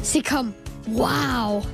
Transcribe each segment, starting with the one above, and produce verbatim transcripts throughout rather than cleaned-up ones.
C'est comme wow!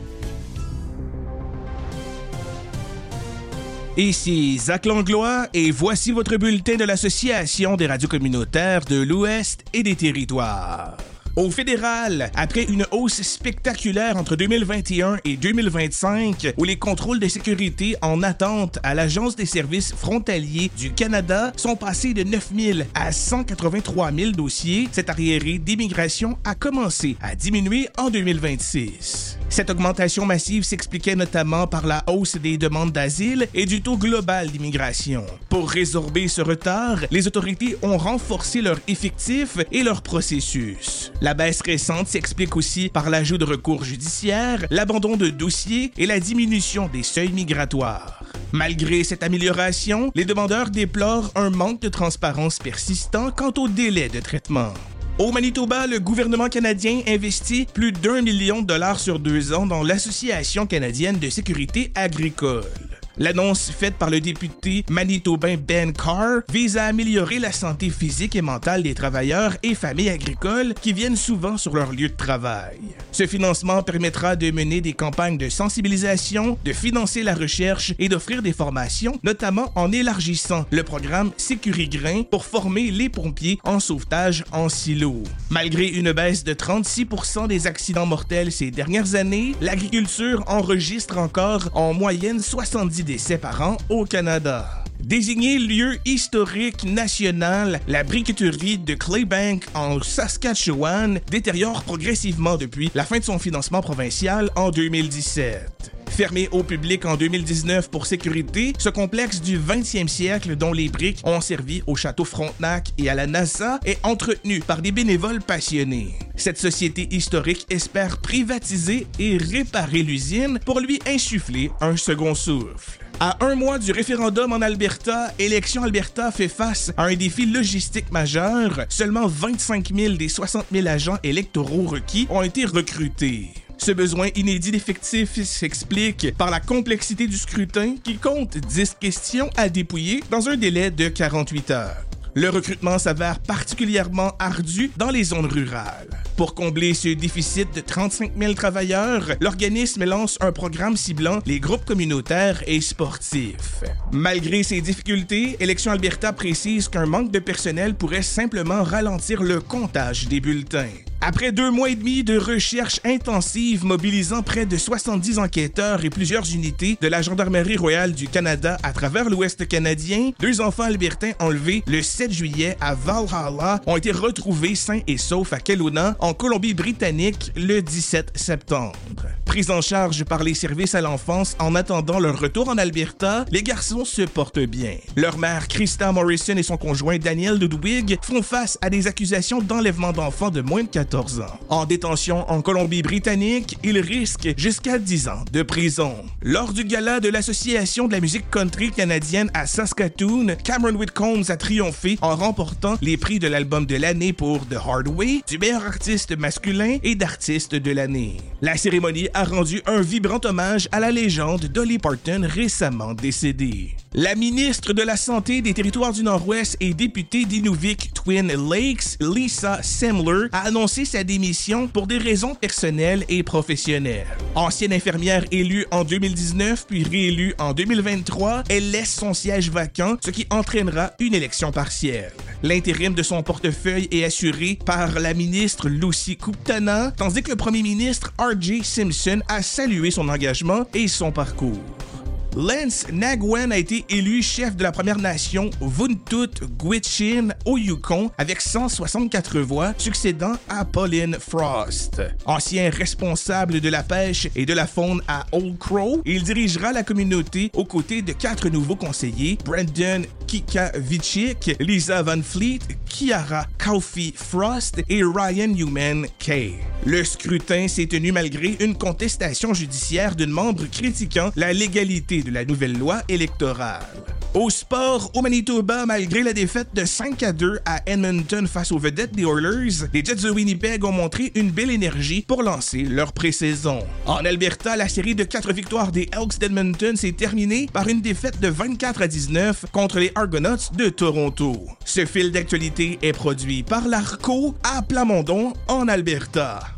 Ici Zach Langlois et voici votre bulletin de l'Association des radios communautaires de l'Ouest et des Territoires. Au fédéral, après une hausse spectaculaire entre deux mille vingt et un et deux mille vingt-cinq, où les contrôles de sécurité en attente à l'Agence des services frontaliers du Canada sont passés de neuf mille à cent quatre-vingt-trois mille dossiers, cette arriéré d'immigration a commencé à diminuer en deux mille vingt-six. Cette augmentation massive s'expliquait notamment par la hausse des demandes d'asile et du taux global d'immigration. Pour résorber ce retard, les autorités ont renforcé leurs effectifs et leurs processus. La baisse récente s'explique aussi par l'ajout de recours judiciaires, l'abandon de dossiers et la diminution des seuils migratoires. Malgré cette amélioration, les demandeurs déplorent un manque de transparence persistant quant au délai de traitement. Au Manitoba, le gouvernement canadien investit plus d'un million de dollars sur deux ans dans l'Association canadienne de sécurité agricole. L'annonce faite par le député manitobain Ben Carr vise à améliorer la santé physique et mentale des travailleurs et familles agricoles qui viennent souvent sur leur lieu de travail. Ce financement permettra de mener des campagnes de sensibilisation, de financer la recherche et d'offrir des formations, notamment en élargissant le programme Sécurigrain pour former les pompiers en sauvetage en silo. Malgré une baisse de trente-six pour cent des accidents mortels ces dernières années, l'agriculture enregistre encore en moyenne soixante-dix décès par an au Canada. Désigné lieu historique national, la briqueterie de Claybank en Saskatchewan détériore progressivement depuis la fin de son financement provincial en deux mille dix-sept. Fermé au public en deux mille dix-neuf pour sécurité, ce complexe du vingtième siècle dont les briques ont servi au château Frontenac et à la NASA est entretenu par des bénévoles passionnés. Cette société historique espère privatiser et réparer l'usine pour lui insuffler un second souffle. À un mois du référendum en Alberta, Élections Alberta fait face à un défi logistique majeur. Seulement vingt-cinq mille des soixante mille agents électoraux requis ont été recrutés. Ce besoin inédit d'effectifs s'explique par la complexité du scrutin qui compte dix questions à dépouiller dans un délai de quarante-huit heures. Le recrutement s'avère particulièrement ardu dans les zones rurales. Pour combler ce déficit de trente-cinq mille travailleurs, l'organisme lance un programme ciblant les groupes communautaires et sportifs. Malgré ces difficultés, Élections Alberta précise qu'un manque de personnel pourrait simplement ralentir le comptage des bulletins. Après deux mois et demi de recherche intensive mobilisant près de soixante-dix enquêteurs et plusieurs unités de la Gendarmerie royale du Canada à travers l'Ouest canadien, deux enfants albertains enlevés le sept juillet à Valhalla ont été retrouvés sains et saufs à Kelowna, en Colombie-Britannique, le dix-sept septembre. Pris en charge par les services à l'enfance en attendant leur retour en Alberta, les garçons se portent bien. Leur mère, Krista Morrison, et son conjoint Daniel Ludwig font face à des accusations d'enlèvement d'enfants de moins de quatorze ans. En détention en Colombie-Britannique, ils risquent jusqu'à dix ans de prison. Lors du gala de l'Association de la musique country canadienne à Saskatoon, Cameron Whitcombs a triomphé en remportant les prix de l'album de l'année pour The Hard Way, du meilleur artiste masculin et d'artiste de l'année. La cérémonie a rendu un vibrant hommage à la légende Dolly Parton récemment décédée. La ministre de la Santé des Territoires du Nord-Ouest et députée d'Inuvik Twin Lakes, Lisa Semler, a annoncé sa démission pour des raisons personnelles et professionnelles. Ancienne infirmière élue en deux mille dix-neuf puis réélue en deux mille vingt-trois, elle laisse son siège vacant, ce qui entraînera une élection partielle. L'intérim de son portefeuille est assuré par la ministre Lucy Kuptana, tandis que le premier ministre R J Simpson a salué son engagement et son parcours. Lance Nagwan a été élu chef de la Première Nation Vuntut Gwich'in au Yukon avec cent soixante-quatre voix, succédant à Pauline Frost. Ancien responsable de la pêche et de la faune à Old Crow, il dirigera la communauté aux côtés de quatre nouveaux conseillers, Brandon Kikavichik, Lisa Van Fleet, Kiara Coffey Frost et Ryan Newman Kay. Le scrutin s'est tenu malgré une contestation judiciaire d'une membre critiquant la légalité de la nouvelle loi électorale. Au sport, au Manitoba, malgré la défaite de cinq à deux à Edmonton face aux vedettes des Oilers, les Jets de Winnipeg ont montré une belle énergie pour lancer leur pré-saison. En Alberta, la série de quatre victoires des Elks d'Edmonton s'est terminée par une défaite de vingt-quatre à dix-neuf contre les Argonauts de Toronto. Ce fil d'actualité est produit par l'Arco à Plamondon, en Alberta.